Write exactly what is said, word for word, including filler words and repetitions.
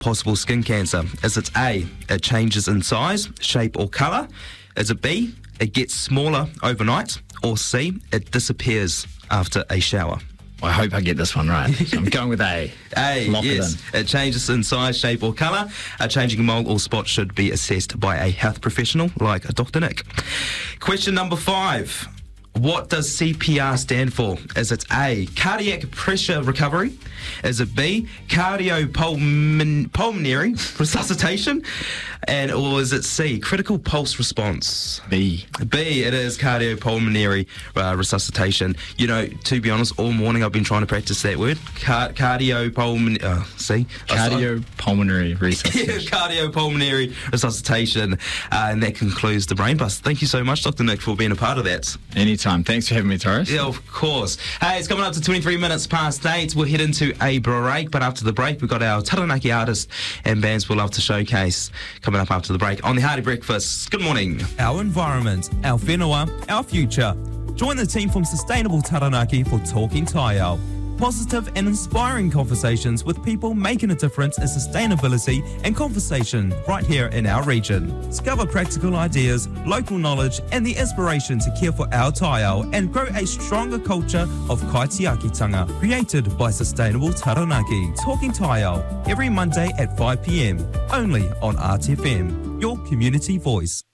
possible skin cancer? Is it A, it changes in size, shape or colour? Is it B, it gets smaller overnight? Or C, it disappears after a shower? I hope I get this one right. So I'm going with A. A, Lock yes. it in. It changes in size, shape or colour. A changing mole or spot should be assessed by a health professional like Doctor Nick. Question number five. What does C P R stand for? Is it A, cardiac pressure recovery? Is it B, cardiopulmonary resuscitation? And or is it C, critical pulse response? B. B, it is cardiopulmonary uh, resuscitation. You know, to be honest, all morning I've been trying to practice that word. Car- cardiopulmonary, uh, see? Cardiopulmonary resuscitation. Cardiopulmonary resuscitation. Uh, and that concludes the Brain Bust. Thank you so much, Doctor Nick, for being a part of that. Anytime. Thanks for having me, Torres. Yeah, of course. Hey, it's coming up to twenty-three minutes past eight. We'll head into a break, but after the break, we've got our Taranaki artists and bands we'll love to showcase coming up after the break on the Hardy Breakfast. Good morning. Our environment, our whenua, our future. Join the team from Sustainable Taranaki for Talking Taiao. Positive and inspiring conversations with people making a difference in sustainability and conversation right here in our region. Discover practical ideas, local knowledge and the inspiration to care for our taiao and grow a stronger culture of kaitiakitanga created by Sustainable Taranaki. Talking Taiao every Monday at five p.m. only on R T F M, your community voice.